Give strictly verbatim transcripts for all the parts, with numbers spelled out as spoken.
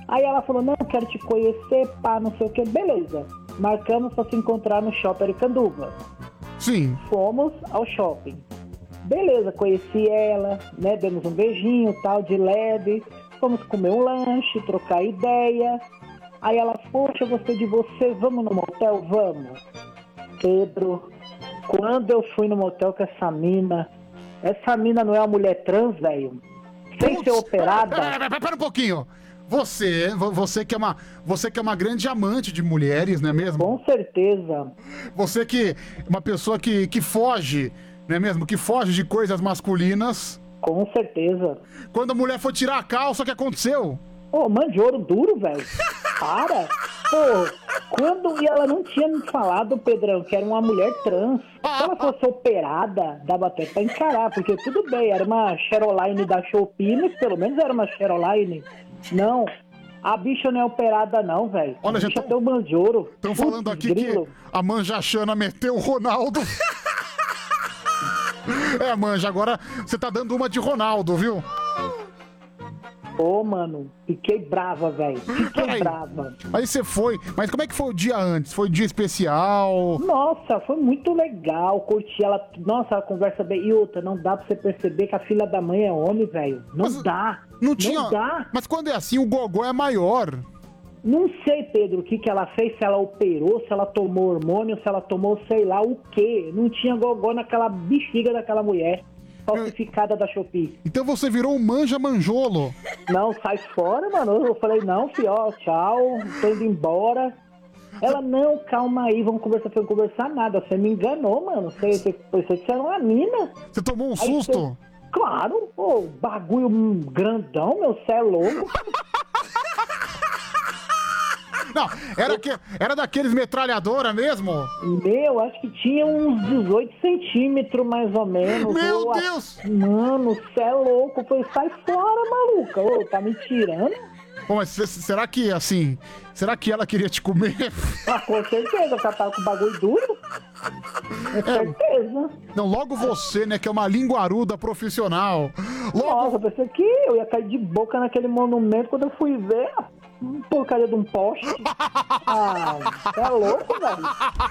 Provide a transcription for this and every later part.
Aí ela falou, não, quero te conhecer, pá, não sei o que, beleza. Marcamos pra se encontrar no shopping Aricanduva. Sim. Fomos ao shopping. Beleza, conheci ela, né, demos um beijinho, tal, de leve. Fomos comer um lanche, trocar ideia. Aí ela, poxa, eu gostei de você, vamos no motel? Vamos. Pedro, quando eu fui no motel com essa mina, essa mina não é uma mulher trans, velho? Sem ser operada? Pera, pera, pera um pouquinho. Você, você que é uma, você que é uma grande amante de mulheres, não é mesmo? Com certeza. Você que é uma pessoa que, que foge, não é mesmo? Que foge de coisas masculinas. Com certeza. Quando a mulher foi tirar a calça, o que aconteceu? Ô, oh, mano de ouro duro, velho. Para. Pô, quando... E ela não tinha me falado, Pedrão, que era uma mulher trans. Se ela fosse operada, dava até pra encarar, porque tudo bem, era uma Cheroline da Shopee, mas pelo menos era uma Cheroline. Não, a bicha não é operada não, velho. Olha, a já bicha tô... tem o mano de ouro. Estão falando aqui grilo. Que a Manja Xana meteu o Ronaldo. É, Manja, agora você tá dando uma de Ronaldo, viu? Ô, oh, mano, fiquei brava, velho. Fiquei aí, brava. Aí você foi, mas como é que foi o dia antes? Foi um dia especial? Nossa, foi muito legal, curti ela. Nossa, a conversa bem. E outra, não dá pra você perceber que a filha da mãe é homem, velho. Não mas dá. Não tinha. Não dá. Mas quando é assim, o gogó é maior. Não sei, Pedro, o que que ela fez, se ela operou, se ela tomou hormônio, se ela tomou sei lá o quê. Não tinha gogó naquela bexiga daquela mulher. Falsificada da Shopee. Então você virou um manja manjolo. Não, sai fora, mano. Eu falei, não, filho, ó, tchau, tô indo embora. Ela, não, calma aí, vamos conversar. Foi conversar nada, você me enganou, mano. Você, você, você era uma mina. Você tomou um aí susto? Você... Claro, pô, bagulho grandão, meu, você é louco. Não, era, que, era daqueles metralhadora mesmo? Meu, acho que tinha uns dezoito centímetros mais ou menos. Meu Ô, Deus! Mano, cê é louco. Foi, sai fora, maluca. Ô, tá me tirando? Bom, mas será que, assim, será que ela queria te comer? Ah, com certeza, ela tava com o bagulho duro. Com certeza. Não, logo você, né, que é uma linguaruda profissional. Logo... Nossa, eu pensei que eu ia cair de boca naquele monumento quando eu fui ver a porcaria de um poste. Ah, você é louco, velho.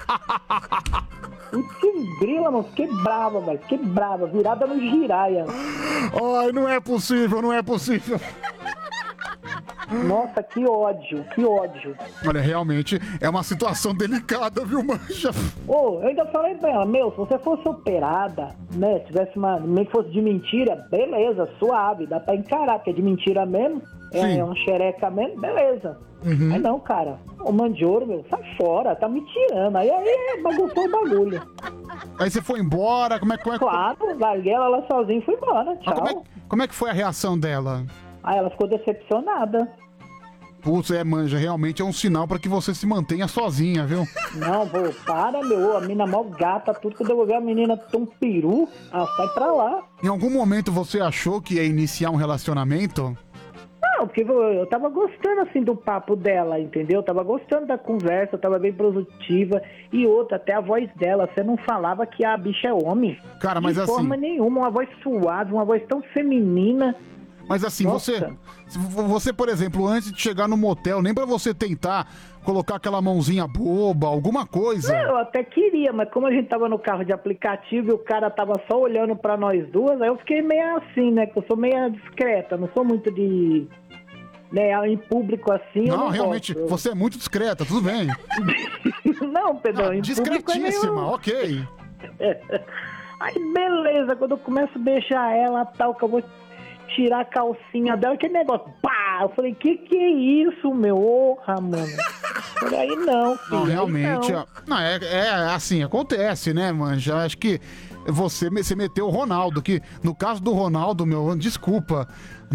Que grila, mano. Fiquei brava, velho. Fiquei brava. Virada no giraia. Ai, não é possível, não é possível. Nossa, que ódio, que ódio. Olha, realmente é uma situação delicada, viu, Manja? Ô, oh, eu ainda falei pra ela, meu, se você fosse operada, né, se tivesse uma, nem que fosse de mentira, beleza, suave, dá pra encarar, porque é de mentira mesmo, é, é um xereca mesmo, beleza. Uhum. Aí não, cara, o mano de ouro, meu, sai fora, tá me tirando, aí, aí bagunçou o bagulho. Aí você foi embora, como é que... Como é... Claro, larguei ela lá sozinha e fui embora, tchau. Como é, como é que foi a reação dela? Aí ela ficou decepcionada. Putz, é, Manja, realmente é um sinal pra que você se mantenha sozinha, viu? Não, vô, para, meu, a mina mó gata, tudo que eu devolver a menina tão peru, ah, sai pra lá. Em algum momento você achou que ia iniciar um relacionamento? Não, porque eu tava gostando, assim, do papo dela, entendeu? Eu tava gostando da conversa, eu tava bem produtiva. E outra, até a voz dela, você não falava que a bicha é homem. Cara, mas de assim... De forma nenhuma, uma voz suave, uma voz tão feminina. Mas assim, você, você, por exemplo, antes de chegar no motel, nem pra você tentar colocar aquela mãozinha boba, alguma coisa? Não, eu até queria, mas como a gente tava no carro de aplicativo e o cara tava só olhando pra nós duas, aí eu fiquei meio assim, né? Que eu sou meio discreta, não sou muito de... Né, em público assim, não, eu não realmente, gosto. Você é muito discreta, tudo bem. Não, Pedro, ah, em discretíssima, público é meio... ok. Aí, beleza, quando eu começo a beijar ela, tal, que eu vou tirar a calcinha dela, aquele negócio, pá! Eu falei, que que é isso, meu? Porra, mano. Por aí não, filho. Não, realmente, não. não, é, é assim, acontece, né, mano? Já acho que você, você meteu o Ronaldo, que no caso do Ronaldo, meu, desculpa.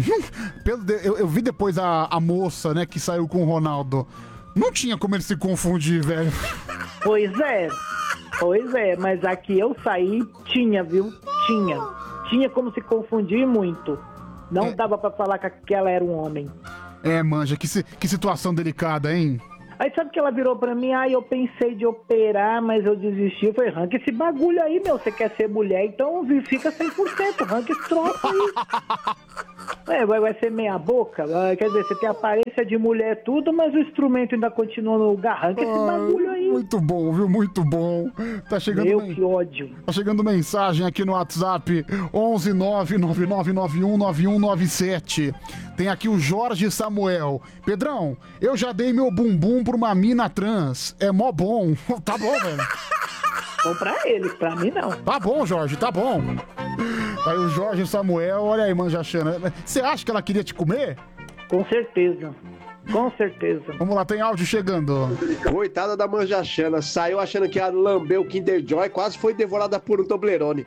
Eu, eu vi depois a, a moça, né, que saiu com o Ronaldo. Não tinha como ele se confundir, velho. Pois é, pois é, mas aqui eu saí, tinha, viu? Tinha. Tinha como se confundir muito. Não é. Dava pra falar que aquela era um homem. É, Manja, que, que situação delicada, hein? Aí sabe que ela virou pra mim, ah, eu pensei de operar, mas eu desisti. Eu falei, arranca esse bagulho aí, meu, você quer ser mulher, então fica cem por cento, arranca esse troço aí. É, vai, vai ser meia boca? Quer dizer, você tem a aparência de mulher tudo, mas o instrumento ainda continua no garranco. Esse Ah, bagulho aí. Muito bom, viu? Muito bom. Tá chegando, Meu, men- que ódio. tá chegando mensagem aqui no WhatsApp onze nove nove nove nove um nove um nove sete. Tem aqui o Jorge Samuel. Pedrão, eu já dei meu bumbum pra uma mina trans. É mó bom. Tá bom, velho. Bom pra ele, pra mim não. Tá bom, Jorge, tá bom. Aí o Jorge Samuel, olha aí, Manja Xana. Você acha que ela queria te comer? Com certeza. Com certeza. Vamos lá, tem áudio chegando. Coitada da Manjachana, saiu achando que ia lamber o Kinder Joy, quase foi devorada por um Toblerone.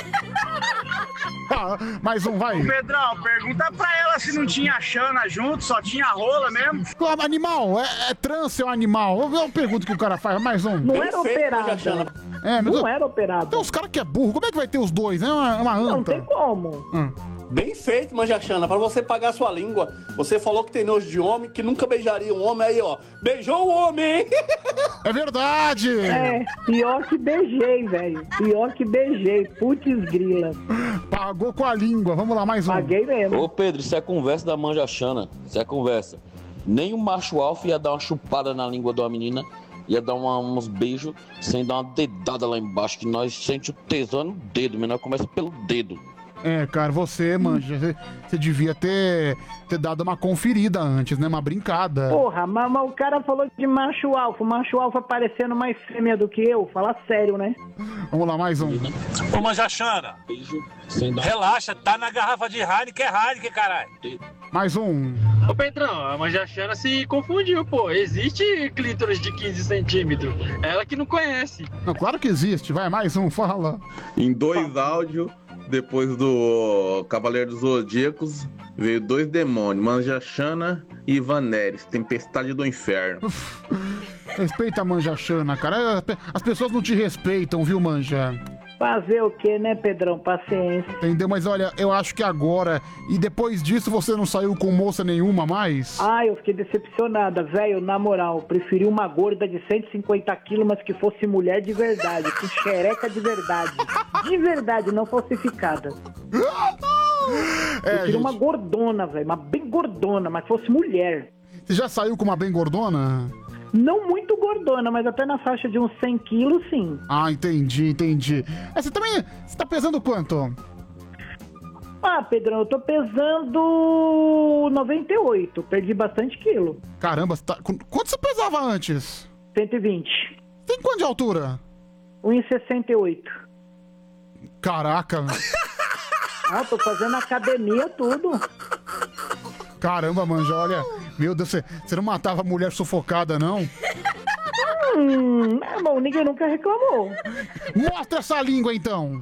Ah, mais um, vai. Pedrão, pergunta pra ela se não tinha Xana junto, só tinha rola mesmo. Ah, animal, é, é trans, seu animal. Eu, eu pergunto que o cara faz, mais um. Não era operada. É, mas Não eu- era operada. Tem uns caras que é burro, como é que vai ter os dois? É uma, é uma anta. Não tem como. Hum. Bem feito, Manjachana, pra você pagar sua língua. Você falou que tem nojo de homem, que nunca beijaria um homem, aí ó, beijou o homem, hein? É verdade! É, pior que beijei, velho. Pior que beijei. Putz grila. Pagou com a língua, vamos lá, mais um. Paguei mesmo. Ô Pedro, isso é conversa da Manjachana. Isso é conversa. Nem o macho alfa ia dar uma chupada na língua de uma menina, ia dar uma- uns beijos sem dar uma dedada lá embaixo, que nós sente o tesão no dedo, menor começa pelo dedo. É, cara, você, manja, você, você devia ter, ter dado uma conferida antes, né? Uma brincada. Porra, mas, mas o cara falou de macho alfa. O macho alfa parecendo mais fêmea do que eu. Fala sério, né? Vamos lá, mais um. Ô, Manjachana, Beijo sem dar relaxa, tá na garrafa de Heineken, é Heineken, caralho. Mais um. Ô Pedrão, a Manjachana se confundiu, pô. Existe clítoris de quinze centímetros. Ela que não conhece. Não, claro que existe, vai, mais um, fala. Em dois áudios, depois do Cavaleiro dos Zodíacos, veio dois demônios, Manjachana e Vaneres, Tempestade do Inferno. Respeita a Manja Xana, cara. As pessoas não te respeitam, viu, Manja? Fazer o que, né, Pedrão? Paciência. Entendeu? Mas olha, eu acho que agora, e depois disso você não saiu com moça nenhuma mais? Ah, eu fiquei decepcionada, velho. Na moral, preferi uma gorda de cento e cinquenta quilos, mas que fosse mulher de verdade, com xereca de verdade. De verdade, não falsificada. É, Preferi gente, uma gordona, velho. Uma bem gordona, mas fosse mulher. você já saiu com uma bem gordona? Não muito gordona, mas até na faixa de uns cem quilos, sim. Ah, entendi, entendi. É, você também, você tá pesando quanto? Ah, Pedrão, eu tô pesando noventa e oito. Perdi bastante quilo. Caramba, você tá, com- quanto você pesava antes? cento e vinte. Tem quanto de altura? um e sessenta e oito. Caraca, Ah, tô fazendo academia, tudo. caramba, Manja, olha, meu Deus, você, você não matava mulher sufocada, não? Hum, é bom, ninguém nunca reclamou. Mostra essa língua, então!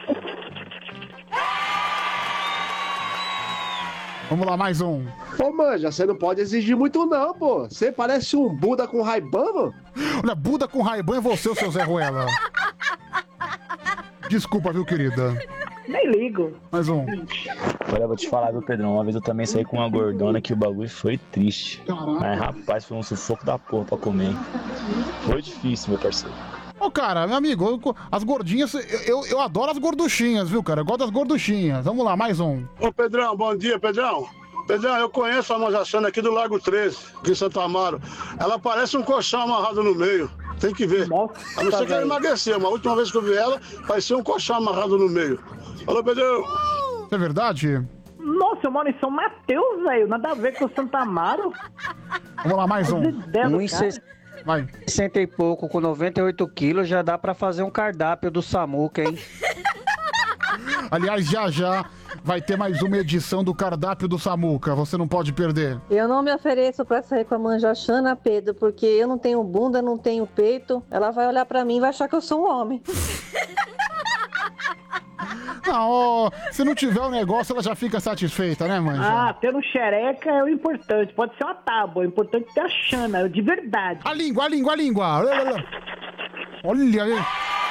Vamos lá, mais um. Ô, Manja, você não pode exigir muito não, pô. Você parece um Buda com Ray-Ban, mano. Olha, Buda com Ray-Ban é você, o seu Zé Ruela. Desculpa, viu, querida? Nem ligo. Mais um. Olha, eu vou te falar, viu, Pedrão? Uma vez eu também saí com uma gordona que o bagulho foi triste. Mas, rapaz, foi um sufoco da porra pra comer. Hein? Foi difícil, meu parceiro. Ô, cara, meu amigo, eu- as gordinhas, eu, eu, eu adoro as gorduchinhas, viu, cara? Eu gosto das gorduchinhas. Vamos lá, mais um. Ô Pedrão, bom dia, Pedrão. Pedrão, eu conheço a Manjachana aqui do Lago treze, aqui em Santo Amaro. Ela parece um colchão amarrado no meio. Tem que ver. Nossa, A não ser que ela velho. emagreceu, mas a última vez que eu vi ela, parecia um colchão amarrado no meio. Alô, Pedrão. É verdade? Nossa, eu moro em São Mateus, velho. Nada a ver com Santa Amaro. Vamos lá, mais um. Ideia do cara. Vai. sessenta e pouco, com noventa e oito quilos, já dá pra fazer um cardápio do Samuca, hein? Aliás, já já vai ter mais uma edição do cardápio do Samuca. Você não pode perder. Eu não me ofereço pra sair com a Manjachana, Pedro, porque eu não tenho bunda, não tenho peito. Ela vai olhar pra mim e vai achar que eu sou um homem. Não, ó, se não tiver o negócio, ela já fica satisfeita, né, mãe? Ah, tendo xereca é o importante. Pode ser uma tábua. O importante é ter a Xana, de verdade. A língua, a língua, a língua. Olha aí.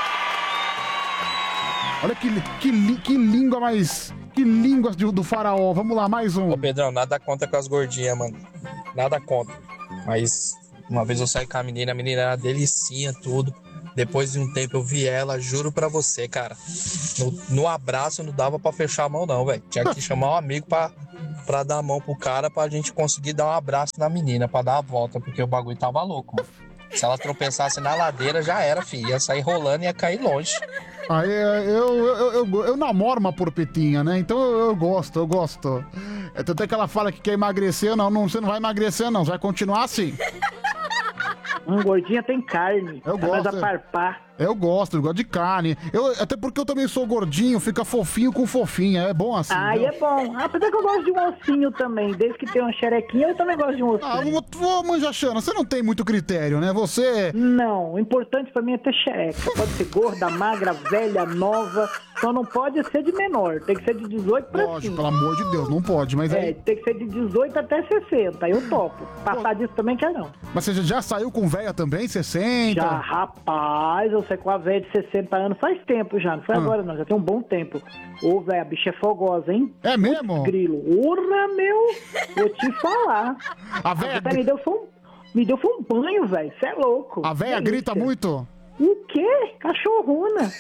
Olha que, li- que, li- que língua mais... Que línguas do, do faraó. Vamos lá, mais um. Ô, Pedrão, nada contra com as gordinhas, mano. Nada contra. Mas uma vez eu saí com a menina, a menina era delicinha, tudo. Depois de um tempo eu vi ela, juro pra você, cara. No, no abraço não dava pra fechar a mão, não, velho. Tinha que chamar um amigo pra, pra dar a mão pro cara pra gente conseguir dar um abraço na menina, pra dar a volta, porque o bagulho tava louco, mano. Se ela tropeçasse na ladeira, já era, filho. Ia sair rolando e ia cair longe. Aí eu, eu, eu, eu namoro uma porpetinha, né? Então eu, eu gosto, eu gosto. É, tanto é que ela fala que quer emagrecer. Não, não, você não vai emagrecer, não. Você vai continuar assim. Um gordinha tem carne. Eu é mais gosto. a parpar. Eu gosto, eu gosto de carne. Eu, até porque eu também sou gordinho, fica fofinho com fofinha. É bom assim. Aí é bom. Apesar que eu gosto de um ossinho também. Desde que tem uma xerequinha, eu também gosto de um ossinho. Ah, ô, Manjachana, você não tem muito critério, né? Você... Não, o importante pra mim é ter xereca. Pode ser gorda, magra, velha, nova. Só não pode ser de menor. Tem que ser de dezoito pra Lógico, cima. pelo amor de Deus, não pode, mas É, aí... tem que ser de dezoito até sessenta. Aí eu topo. Passar disso também quer não. Mas você já saiu com véia também, sessenta? Já, rapaz, eu sei com a velha de sessenta anos faz tempo já, não foi Ah. agora não, já tem um bom tempo. Ô, velho, a bicha é fogosa, hein? É mesmo? Grilo. Urra, meu, vou te falar. A véia... Me deu foi um, me deu foi um banho, velho, você é louco. A véia Delícia. grita muito? O quê? Cachorrona.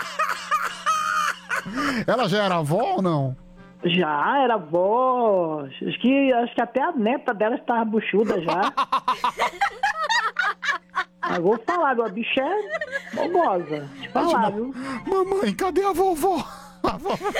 Ela já era avó ou não? Já, era avó. Acho que, acho que até a neta dela estava buchuda já. Mas vou falar, a bicha é fogosa. Te falar, viu? Mamãe, cadê a vovó? A vovó...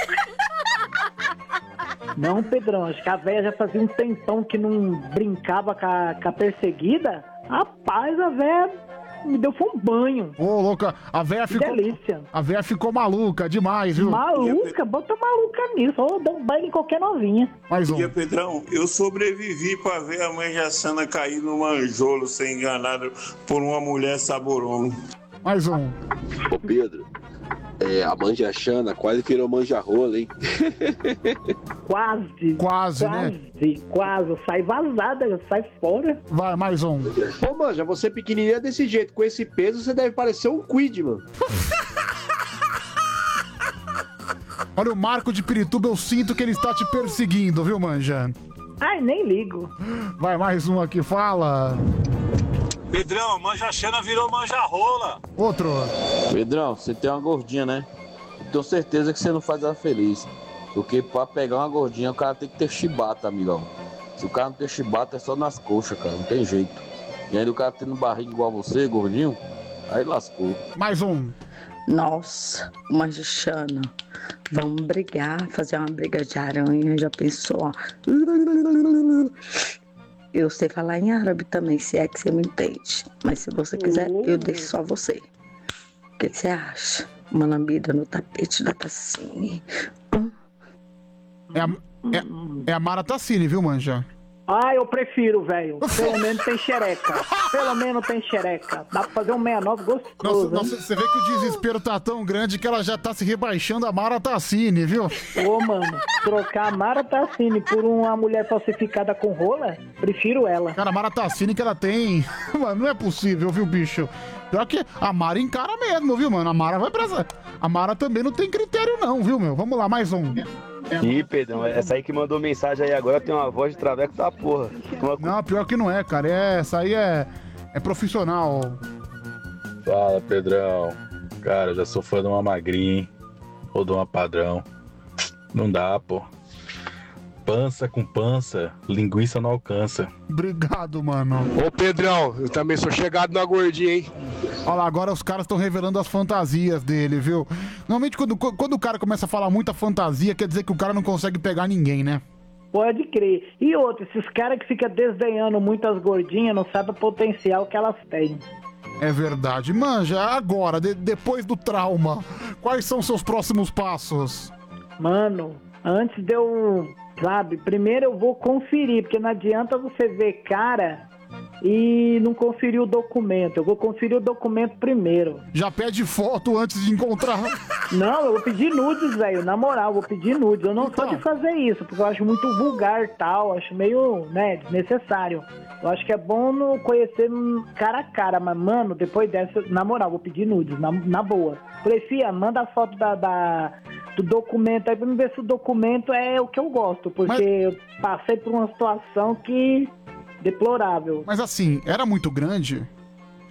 Não, Pedrão, acho que a velha já fazia um tempão que não brincava com a, com a perseguida. Rapaz, a velha me deu foi um banho. Ô, louca, a véia Que ficou... delícia. A véia ficou maluca demais, viu? Maluca? Bota maluca nisso. Ou dá um banho em qualquer novinha. Mais um. Dia, Pedrão, eu sobrevivi pra ver a mãe Jaçana cair no manjolo, ser enganada por uma mulher saborona. Mais um. Ô, Pedro, é, a Manjachana quase virou manjarrola, hein? Quase. Quase, né? Quase, quase. Sai vazada, sai fora. Vai, mais um. Ô, Manja, você pequenininha desse jeito, com esse peso, você deve parecer um quid, mano. Olha o Marco de Pirituba, eu sinto que ele está te perseguindo, viu, Manja? Ai, nem ligo. Vai, mais um aqui, fala. Pedrão, a Manjachana virou manjarrola. Outro. Pedrão, você tem uma gordinha, né? Tenho certeza que você não faz ela feliz. Porque pra pegar uma gordinha, o cara tem que ter chibata, amigão. Se o cara não tem chibata, é só nas coxas, cara. Não tem jeito. E ainda o cara tendo barriga igual você, gordinho, aí lascou. Mais um. Nossa, Manjachana, vamos brigar, fazer uma briga de aranha, já pensou? Eu sei falar em árabe também, se é que você me entende. Mas se você quiser, eu deixo só você. O que você acha? Uma lambida no tapete da Tassini. É a, é, é a Mara Tassini, viu, Manja? Ah, eu prefiro, velho. Pelo menos tem xereca. Pelo menos tem xereca. Dá pra fazer um sessenta e nove gostoso. Nossa, nossa, você vê que o desespero tá tão grande que ela já tá se rebaixando a Mara Tassini, viu? Ô, mano, trocar a Mara Tassini por uma mulher falsificada com rola, prefiro ela. Cara, a Mara Tassini que ela tem... Mano, não é possível, viu, bicho? Pior que a Mara encara mesmo, viu, mano? A Mara vai pra... A Mara também não tem critério não, viu, meu? Vamos lá, mais um. Ih, Pedrão, essa aí que mandou mensagem aí agora tem uma voz de traveco da porra. Uma... Não, pior que não é, cara. É, essa aí é, é profissional. Fala, Pedrão. Cara, já sou fã de uma magrinha, hein? Ou de uma padrão. Não dá, pô. Pança com pança, linguiça não alcança. Obrigado, mano. Ô, Pedrão, eu também sou chegado na gordinha, hein? Olha lá, agora os caras estão revelando as fantasias dele, viu? Normalmente, quando, quando o cara começa a falar muita fantasia, quer dizer que o cara não consegue pegar ninguém, né? Pode crer. E outro, esses caras que ficam desdenhando muito as gordinhas não sabem o potencial que elas têm. É verdade. Manja, agora, de- depois do trauma, quais são seus próximos passos? Mano, antes de eu... Sabe, primeiro eu vou conferir, porque não adianta você ver cara e não conferir o documento. Eu vou conferir o documento primeiro. Já pede foto antes de encontrar. Não, eu vou pedir nudes, velho. Na moral, eu vou pedir nudes. Eu não sou de fazer isso, porque eu acho muito vulgar e tal. Acho meio, né, desnecessário. Eu acho que é bom não conhecer cara a cara. Mas, mano, depois dessa, na moral, eu vou pedir nudes, na, na boa. Prefia, manda a foto da, da, do documento aí pra me ver se o documento é o que eu gosto. Porque Mas... eu passei por uma situação que... deplorável. Mas assim, era muito grande?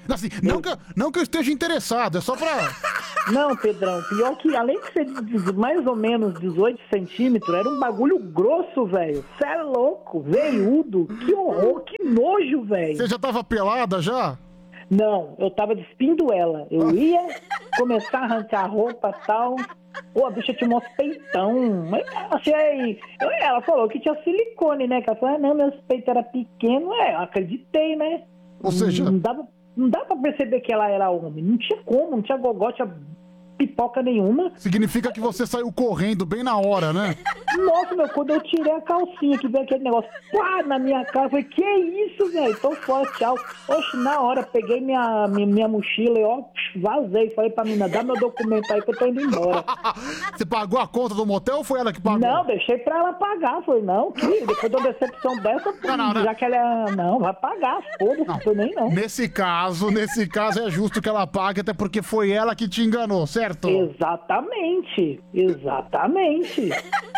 Assim, não que, eu- não que eu esteja interessado, é só pra... Não, Pedrão, pior que além de ser de mais ou menos dezoito centímetros, era um bagulho grosso, velho. Cê é louco, veiudo, que horror, que nojo, velho. Você já tava pelada já? Não, eu tava despindo ela. Eu ia começar a arrancar a roupa e tal. Pô, a bicha tinha um maior peitão. Mas achei. eu- Ela falou que tinha silicone, né? Que ela falou, ah, não, meus peitos eram pequenos. É, eu acreditei, né? Ou seja- Não dava, não dava pra perceber que ela era homem. Não tinha como, não tinha gogó, tinha pipoca nenhuma. Significa que você saiu correndo bem na hora, né? Nossa, meu, quando eu tirei a calcinha que veio aquele negócio pá, na minha cara, eu falei, que isso, velho? Tô fora, tchau. Oxe, na hora, peguei minha, minha, minha mochila e ó, vazei. Falei pra menina, dá meu documento aí que eu tô indo embora. Você pagou a conta do motel ou foi ela que pagou? Não, deixei pra ela pagar. Falei, não, que depois de uma decepção dessa, Não, não, não. já que ela é... Não, vai pagar, foda-se, não foi nem não. Nesse caso, nesse caso é justo que ela pague, até porque foi ela que te enganou, certo? Exatamente, exatamente.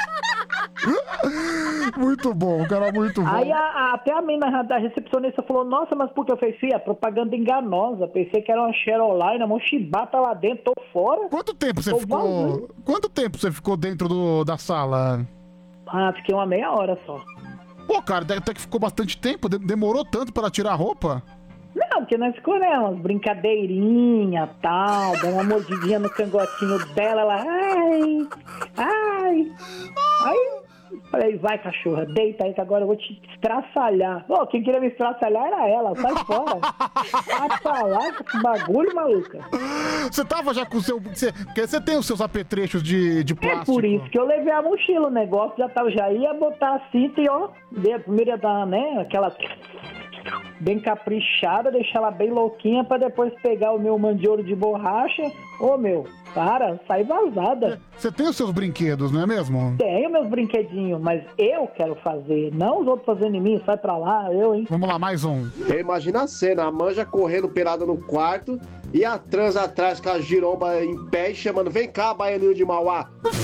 Muito bom, cara, muito bom. Aí a- a- até a menina da recepcionista falou, nossa, mas por que eu falei, filha, propaganda enganosa, pensei que era uma Cheroline, uma chibata lá dentro, tô fora. Quanto tempo você Tô ficou... vazando. Quanto tempo você ficou dentro do, da sala? Ah, fiquei uma meia hora só. Pô, cara, até que ficou bastante tempo, de- demorou tanto pra ela tirar a roupa? Não, porque nós ficou, né, umas brincadeirinhas, tal, dando uma mordidinha no cangotinho dela, ela, ai, ai, aí, falei, vai cachorra, deita aí que agora eu vou te estraçalhar. Pô, quem queria me estraçalhar era ela, sai fora. Vai pra lá com esse bagulho, maluca. Você tava já com o seu... Você, porque você tem os seus apetrechos de, de É plástico. por isso que eu levei a mochila, o negócio já tava, já ia botar a cinta e ó, dei- primeiro ia dar, né, aquela bem caprichada, deixar ela bem louquinha pra depois pegar o meu mandiouro de borracha. Ô meu, para, sai vazada. Você tem os seus brinquedos, não é mesmo? Tenho meus brinquedinhos, mas eu quero fazer, não os outros fazendo em mim, sai pra lá, eu, hein. Vamos lá, mais um. Imagina a cena, a manja correndo pelada no quarto e a trans atrás com a giromba em pé e chamando, vem cá, baianinho de Mauá.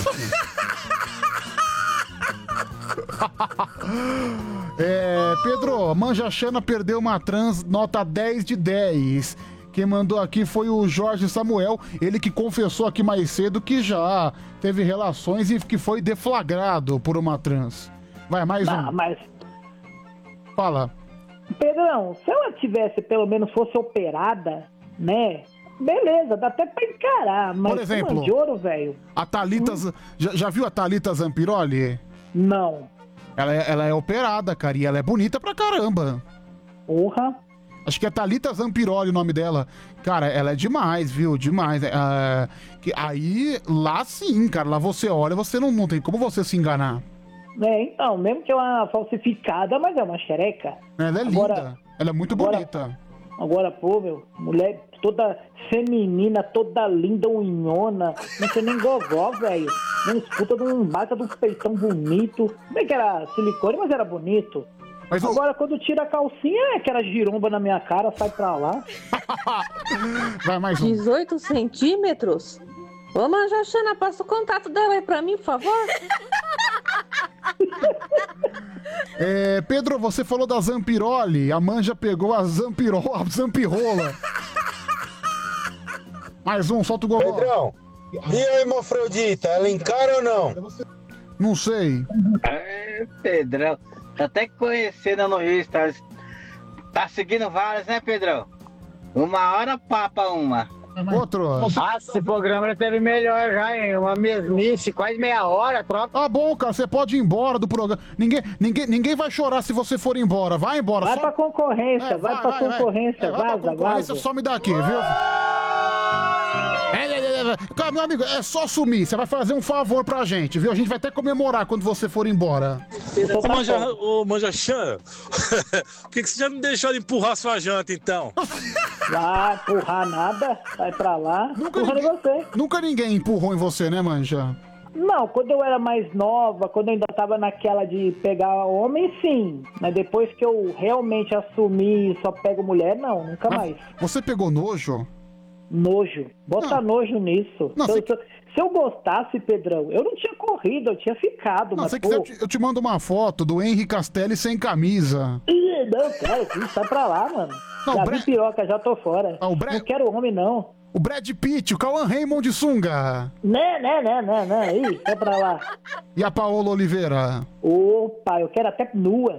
É, Pedro, a Manja Xana perdeu uma trans nota dez de dez. Quem mandou aqui foi o Jorge Samuel, ele que confessou aqui mais cedo que já teve relações e que foi deflagrado por uma trans. Vai, mais Ah, um. mas, Fala. Pedrão, se ela tivesse, pelo menos fosse operada, né, beleza, dá até pra encarar, mas Por exemplo, com mandiouro, velho, A Thalita... Hum? Já, já viu a Thalita Zampiroli? não. Ela é, ela é operada, cara, e ela é bonita pra caramba. Porra. Acho que é Thalita Zampiroli o nome dela. Cara, ela é demais, viu? Demais. É, que aí, lá sim, cara, lá você olha, você não, não tem como você se enganar. É, então, mesmo que é uma falsificada, mas é uma xereca. Ela é Agora- linda. Ela é muito agora- bonita. Agora, pô, meu, mulher toda feminina, toda linda, unhona, não tem nem gogó, velho. Não escuta de um baita de um peitão bonito. Bem que era silicone, mas era bonito. Mas o- Agora, quando tira a calcinha, é aquela giromba na minha cara, sai pra lá. Vai, mais um. dezoito centímetros? Ô, Manja Xana, passa o contato dela aí pra mim, por favor. É, Pedro, você falou da Zampiroli. A Manja pegou a Zampiro, a Zampirola. Mais um, solta o gogó. Pedrão, e a hemofrodita, ela encara ou não? Não sei. É, Pedrão, tá até conhecendo no Rio, tá, tá seguindo várias, né, Pedrão? Uma hora papa uma. Outro. Ah, esse programa já teve melhor já, hein? Uma mesmice, quase meia hora, troca. Tá bom, cara, você pode ir embora do programa. Ninguém, ninguém, ninguém vai chorar se você for embora. Vai embora. Vai só- pra concorrência, É, vai, pra concorrência, É, vai pra vaza, concorrência, vaza. some daqui, viu? É, é, é, é. Cara, meu amigo, é só sumir. Você vai fazer um favor pra gente, viu? A gente vai até comemorar quando você for embora. Ô, Manja, ô, Manja Chan, por que, que você já não deixou ela empurrar sua janta, então? Vai empurrar nada, vai pra lá. Empurrando ninguém, você. Nunca ninguém empurrou em você, né, Manja? Não, quando eu era mais nova, quando eu ainda tava naquela de pegar homem, sim. Mas depois que eu realmente assumi e só pego mulher, não, nunca Mas mais. Você pegou nojo? Nojo. Bota nojo nisso. Não, se, você- eu, se eu- se eu gostasse, Pedrão, eu não tinha corrido, eu tinha ficado. Não, mas, se você pô... quiser, eu te, eu te mando uma foto do Henry Castelli sem camisa. Ih, não, cara, que sai pra lá, mano. Não, já o vi Brad- piroca, já tô fora. Ah, o Brad- Não quero homem, não. O Brad Pitt, o Cauã Raymond de sunga. Né, né, né, né, né. Ih, vai pra lá. E a Paola Oliveira? Opa, eu quero até nua.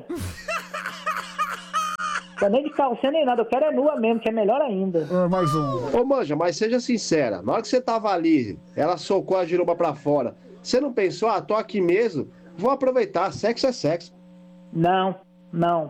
Não nem de calcinha nem nada, eu quero é nua mesmo, que é melhor ainda. Ah, mais um. Ô, Manja, mas seja sincera, na hora que você tava ali, ela socou a giroba pra fora, você não pensou, ah, tô aqui mesmo, vou aproveitar, sexo é sexo. Não, não.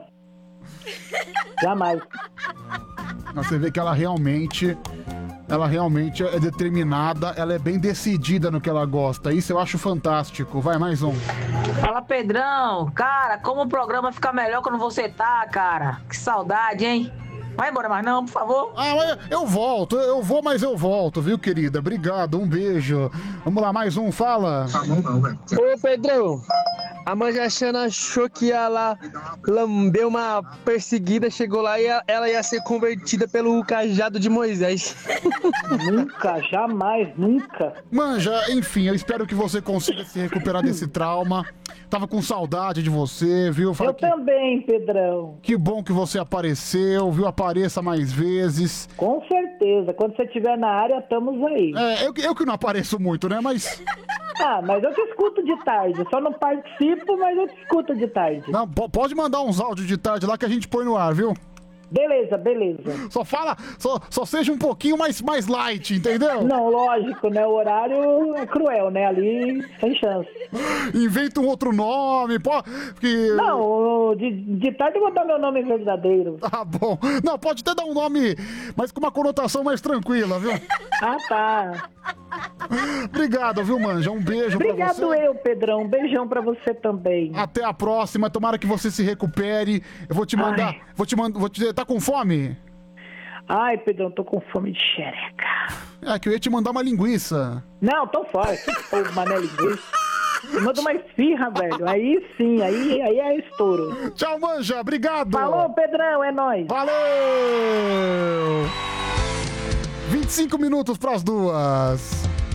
Jamais. Você vê que ela realmente, ela realmente é determinada, ela é bem decidida no que ela gosta. Isso eu acho fantástico. Vai, mais um. Fala, Pedrão. Cara, como o programa fica melhor quando você tá, cara. Que saudade, hein? Vai embora mais não, por favor. Ah, mas eu volto, eu vou, mas eu volto, viu, querida? Obrigado, um beijo. Vamos lá, mais um, fala. Ô, Pedrão, a Manjachana achou que ia lá lamber uma perseguida, chegou lá e ela ia ser convertida pelo cajado de Moisés. Nunca, jamais, nunca. Manja, enfim, eu espero que você consiga se recuperar desse trauma. Tava com saudade de você, viu? Falei Eu que, também, Pedrão. que bom que você apareceu, viu? Apareça mais vezes. Com certeza. Quando você estiver na área, estamos aí. É, eu, eu que não apareço muito, né? Mas. Ah, mas eu te escuto de tarde. Só não participo, mas eu te escuto de tarde. Não, po- pode mandar uns áudios de tarde lá que a gente põe no ar, viu? Beleza, beleza. Só fala, só, só seja um pouquinho mais, mais light, entendeu? Não, lógico, né? O horário é cruel, né? Ali, sem chance. Inventa um outro nome, pô. Que... Não, de, de tarde eu vou dar meu nome verdadeiro. Tá bom. Não, pode até dar um nome, mas com uma conotação mais tranquila, viu? Ah, tá. Obrigado, viu, Manja? Um beijo pra Obrigado você. eu, Pedrão. Um beijão pra você também. Até a próxima. Tomara que você se recupere. Eu vou te mandar. Ai. Vou te mandar. Vou te. Tá com fome? Ai, Pedrão, tô com fome de xereca. É que eu ia te mandar uma linguiça. Não, tô fora. Que povo mané linguiça. Manda uma esfirra, velho. Aí sim, aí, aí é estouro. Tchau, Manja. Obrigado. Falou, Pedrão. É nóis. Valeu! vinte e cinco minutos pras duas.